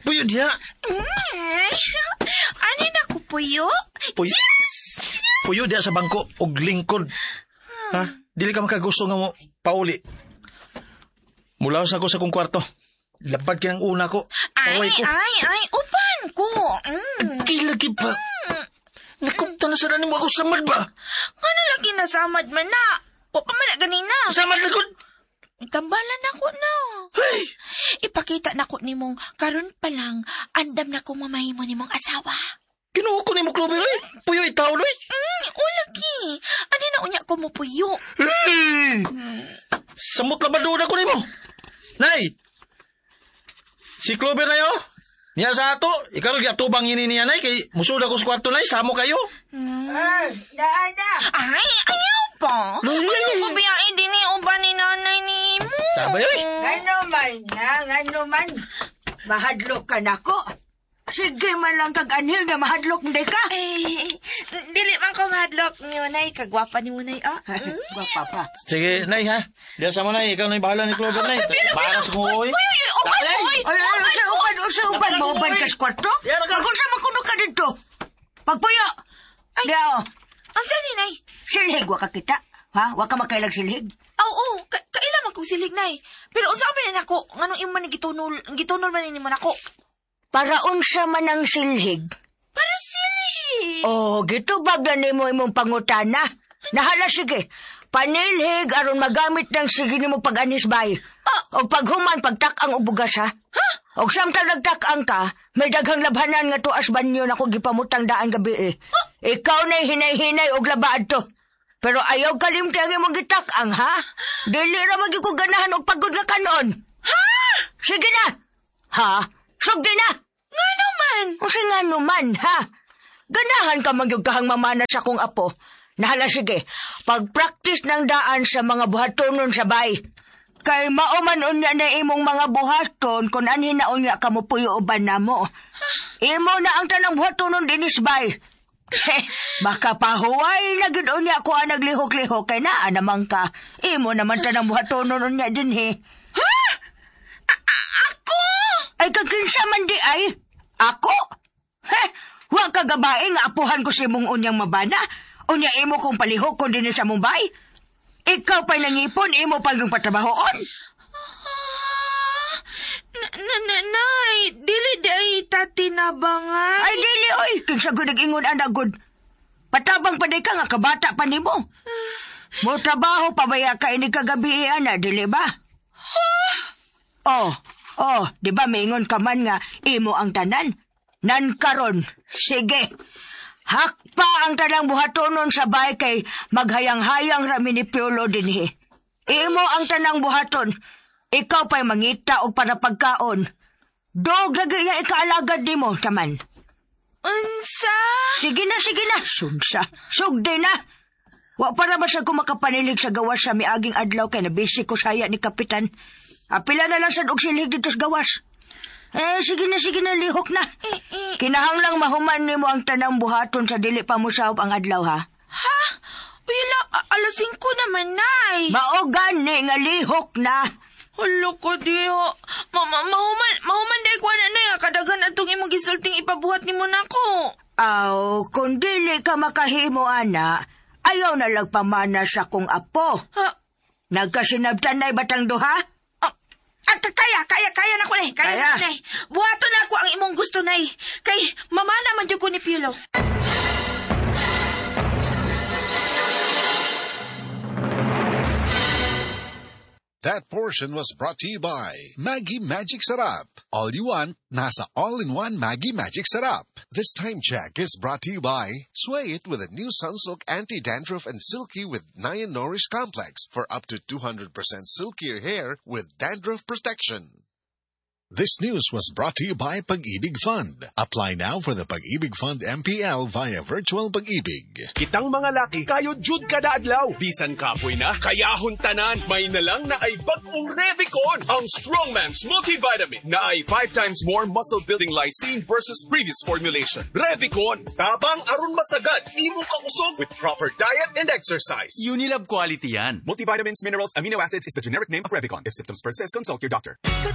Puyo diha. Ani na ko, puyo? Puyo. Puyo diha sa bangko og lingkod. Ha? Dili ka makagusto nga mo pauli. Mulaos ako sa kong kwarto. Lapad kinang una ko. Ay, upan ko. Lagi ba? Nakupta na sana mo ako samad ba? Ano lagi na samad man na? O pa man na ganina. Samad na ko? Tambalan ako na. Hey! Ipakita na ko ni mong, karon pa lang, andam na kong mamahimo ni mong asawa. Kinuha ko ni mo, Clover, eh. Puyo itaw, eh. O lagi. Ano na unya ko mo puyo? Hey! Samot labaduna ko ni mo. Nay! Si Clover na yo? Niya sa ato, ikaw atubang ini niya, nay, kay musuda ko sa kwarto, nay, samo kayo. Daan na. Ay, ayaw pa. Ano ko biyain din ni uban ni nanay ni mo? Sabay, oy. Ngano man. Mahadlok ka na ko. Sige man lang kag-anhil na mahadlok hindi ka. Dili man ko mahadlok ni Munay. Kagwapa ni Munay, Gwapa pa. Sige, nay, ha? Diyan sama, nay, ikaw na yung bahala ni Clover, nay. Para sa kong uwi. Sa uban mo, uban ka sa kwarto? Kung sa makuno ka dito. Pagpuyo. Diyo. Ang saan ni Nay? Silhig, waka kita. Ha? Waka makailag silhig. Oo, kailan man kong silig, Nay. Pero usabi na nako, nganong imo man gitunol man ni mo nako. Para unsa man ang silhig. Para silig. Oh, gito baglan nimo imong pangutana. Nahala sige. Panilhig aron magamit ng sige nimo pag-anisbay. Og paghuman pagtak-ang ubugas ha. Og samtang nagtak-ang ka, may daghang labhanan nga tuas banyo na ko gipamutang daan gabi eh. Ikaw na hinay-hinay og labaad to. Pero ayaw kalimti ang imong gitak-ang ha. Dili ra magi ko ganahan og pagod nga kanon. Ha? Sige na. Ha? Sugdi na. Ngano man? O si ngano man ha. Ganahan ka magyug kahang mamana sa kong apo. Nahala sige, pag-practice ng daan sa mga buhatonon sa bay. Kay mauman unya na imong mga buhaton kung anhin na unya ka mo puyo uban na mo. Imo na ang tanang buhatonon dinis bay. Baka pahuway na gid unya ko ang naglihok-lihok kay naa naman ka. Imo naman tanang buhatonon unya din he. Ha? Ako? Ay kakinsa man di ay? Ako? Wa ka gabae nga apuhan ko si mong unyang mabana. Unya imo kong palihok ko din sa Mumbai. Ikaw pa'y nangipon, imo pa yung patrabahoon. Nay, dili day tatinabangay. Ay, dili, oy. Kinsa ko nag-ingon anagod. Patabang pa day ka nga, kabata pa ni mo. Mo trabaho pa baya ka ini kagabi ana, dili ba? Oh, di ba maingon ka man nga, imo ang tanan? Nan karon, sige. Hakpa ang tanang buhatonon sa bay kay maghayang-hayang rami ni Piolo dinhi. Imo ang tanang buhaton. Ikaw pa'y mangita o para pagkaon. Dog lagi nga ikaalagad ni mo, taman. Unsa? Sige na. Sunsa. Sugdi na. Wa para ba siya kumakapanilig sa gawas sa miaging adlaw kay nabisi ko saya ni Kapitan. Apila na lang sa dugsilig dito sa gawas. Sige na, lihok na. Kinahanglang mahuman ni mo ang tanang buhaton sa dili pa mo sahop ang adlaw, ha? Ha? Wala, alas 5 naman, Nay. Mao gani nga lihok na. Hulo ko, diyo. Mahuman day ko na, Nay. Kadagan atong imong gisulting ipabuhat ni mo nako. Kung dili ka makahimo, ana, ayaw na lang pamana sa kong apo. Ha? Nagkasinabtan na batang duha? Kaya na ko, Nay. Kaya na, Nay. Buhato na ako ang imong gusto, Nay. Kay mama naman dyan ko ni Piolo. That portion was brought to you by Maggie Magic Sarap. All you want, nasa all-in-one Maggie Magic Sarap. This time check is brought to you by Sway It with a new Sunsilk Anti-Dandruff and Silky with Naya Nourish Complex for up to 200% silkier hair with dandruff protection. This news was brought to you by Pag-ibig Fund. Apply now for the Pag-ibig Fund MPL via Virtual Pag-ibig. Kitang mga laki, kayo jud kada adlaw. Bisan kapoy na, kayahon tanan. May nalang na ay bagong Revicon. Ang Strongman's Multivitamin na ay 5 times more muscle-building lysine versus previous formulation. Revicon, tabang aron masagad. Imong kausog with proper diet and exercise. Unilab quality yan. Multivitamins, minerals, amino acids is the generic name of Revicon. If symptoms persist, consult your doctor.